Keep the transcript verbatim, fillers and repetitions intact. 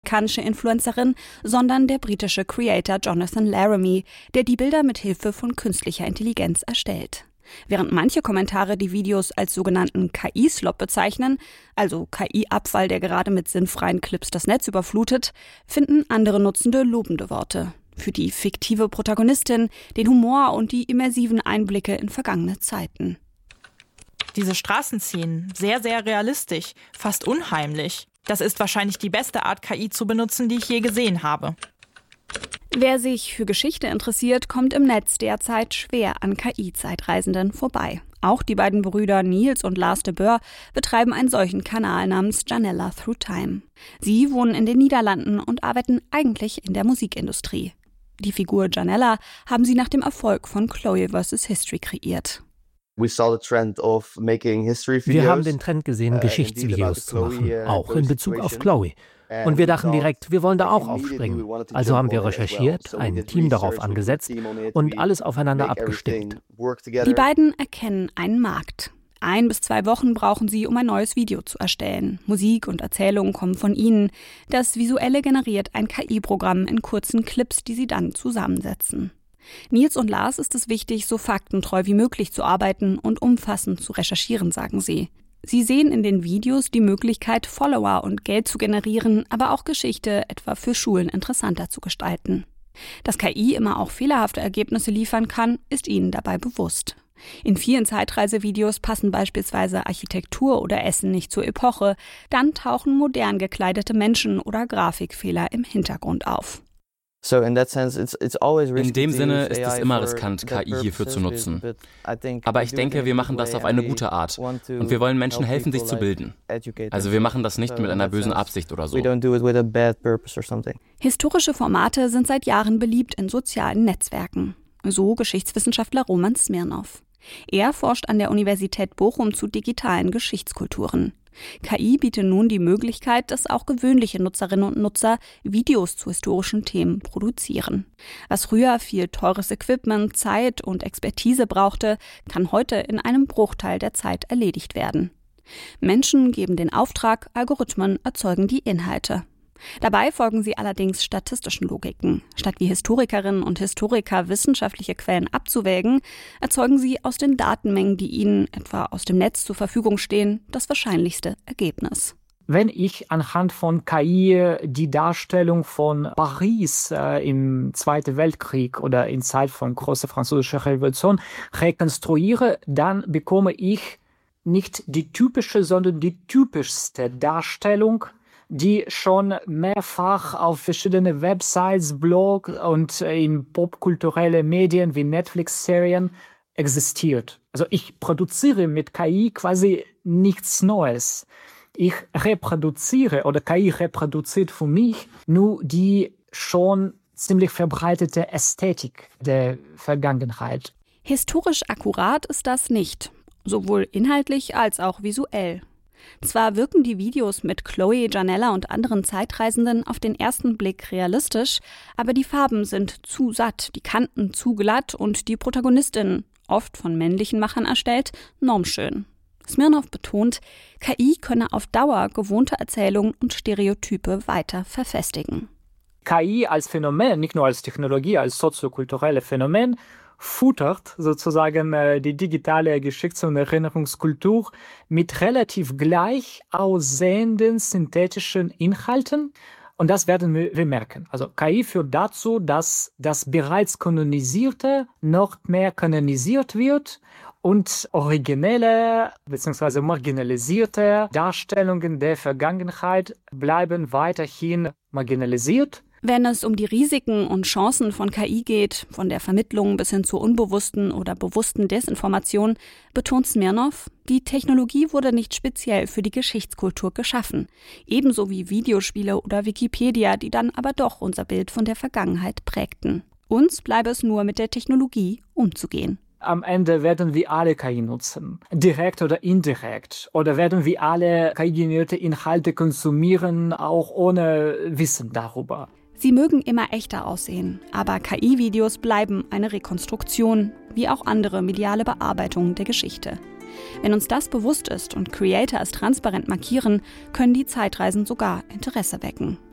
amerikanische Influencerin, sondern der britische Creator Jonathan Laramie, der die Bilder mit Hilfe von künstlicher Intelligenz erstellt. Während manche Kommentare die Videos als sogenannten K I-Slop bezeichnen, also K I-Abfall, der gerade mit sinnfreien Clips das Netz überflutet, finden andere Nutzende lobende Worte für die fiktive Protagonistin, den Humor und die immersiven Einblicke in vergangene Zeiten. Diese Straßenszenen, sehr, sehr realistisch, fast unheimlich. Das ist wahrscheinlich die beste Art, K I zu benutzen, die ich je gesehen habe. Wer sich für Geschichte interessiert, kommt im Netz derzeit schwer an K I-Zeitreisenden vorbei. Auch die beiden Brüder Niels und Lars de Boer betreiben einen solchen Kanal namens Janella Through Time. Sie wohnen in den Niederlanden und arbeiten eigentlich in der Musikindustrie. Die Figur Janella haben sie nach dem Erfolg von Chloe versus. History kreiert. Wir haben den Trend gesehen, Geschichtsvideos zu machen, auch in Bezug auf Chloe. Und wir dachten direkt, wir wollen da auch aufspringen. Also haben wir recherchiert, ein Team darauf angesetzt und alles aufeinander abgestimmt. Die beiden erkennen einen Markt. Ein bis zwei Wochen brauchen sie, um ein neues Video zu erstellen. Musik und Erzählungen kommen von ihnen. Das Visuelle generiert ein K I-Programm in kurzen Clips, die sie dann zusammensetzen. Niels und Lars ist es wichtig, so faktentreu wie möglich zu arbeiten und umfassend zu recherchieren, sagen sie. Sie sehen in den Videos die Möglichkeit, Follower und Geld zu generieren, aber auch Geschichte etwa für Schulen interessanter zu gestalten. Dass K I immer auch fehlerhafte Ergebnisse liefern kann, ist ihnen dabei bewusst. In vielen Zeitreisevideos passen beispielsweise Architektur oder Essen nicht zur Epoche, dann tauchen modern gekleidete Menschen oder Grafikfehler im Hintergrund auf. In dem Sinne ist es immer riskant, K I hierfür zu nutzen. Aber ich denke, wir machen das auf eine gute Art. Und wir wollen Menschen helfen, sich zu bilden. Also wir machen das nicht mit einer bösen Absicht oder so. Historische Formate sind seit Jahren beliebt in sozialen Netzwerken. So Geschichtswissenschaftler Roman Smirnov. Er forscht an der Universität Bochum zu digitalen Geschichtskulturen. K I bietet nun die Möglichkeit, dass auch gewöhnliche Nutzerinnen und Nutzer Videos zu historischen Themen produzieren. Was früher viel teures Equipment, Zeit und Expertise brauchte, kann heute in einem Bruchteil der Zeit erledigt werden. Menschen geben den Auftrag, Algorithmen erzeugen die Inhalte. Dabei folgen sie allerdings statistischen Logiken. Statt wie Historikerinnen und Historiker wissenschaftliche Quellen abzuwägen, erzeugen sie aus den Datenmengen, die ihnen etwa aus dem Netz zur Verfügung stehen, das wahrscheinlichste Ergebnis. Wenn ich anhand von K I die Darstellung von Paris äh, im Zweiten Weltkrieg oder in Zeit von großer französischer Revolution rekonstruiere, dann bekomme ich nicht die typische, sondern die typischste Darstellung, die schon mehrfach auf verschiedene Websites, Blogs und in popkulturelle Medien wie Netflix-Serien existiert. Also ich produziere mit K I quasi nichts Neues. Ich reproduziere oder K I reproduziert für mich nur die schon ziemlich verbreitete Ästhetik der Vergangenheit. Historisch akkurat ist das nicht, sowohl inhaltlich als auch visuell. Zwar wirken die Videos mit Chloe, Janella und anderen Zeitreisenden auf den ersten Blick realistisch, aber die Farben sind zu satt, die Kanten zu glatt und die Protagonistin, oft von männlichen Machern erstellt, normschön. Smirnov betont, K I könne auf Dauer gewohnte Erzählungen und Stereotype weiter verfestigen. K I als Phänomen, nicht nur als Technologie, als soziokulturelle Phänomen, futtert sozusagen äh, die digitale Geschichts- und Erinnerungskultur mit relativ gleich aussehenden synthetischen Inhalten. Und das werden wir merken. Also K I führt dazu, dass das bereits Kanonisierte noch mehr kanonisiert wird und originelle bzw. marginalisierte Darstellungen der Vergangenheit bleiben weiterhin marginalisiert. Wenn es um die Risiken und Chancen von K I geht, von der Vermittlung bis hin zur unbewussten oder bewussten Desinformation, betont Smirnov, die Technologie wurde nicht speziell für die Geschichtskultur geschaffen, ebenso wie Videospiele oder Wikipedia, die dann aber doch unser Bild von der Vergangenheit prägten. Uns bleibe es nur mit der Technologie umzugehen. Am Ende werden wir alle K I nutzen, direkt oder indirekt. Oder werden wir alle K I-generierte Inhalte konsumieren, auch ohne Wissen darüber. Sie mögen immer echter aussehen, aber K I-Videos bleiben eine Rekonstruktion, wie auch andere mediale Bearbeitungen der Geschichte. Wenn uns das bewusst ist und Creator es transparent markieren, können die Zeitreisen sogar Interesse wecken.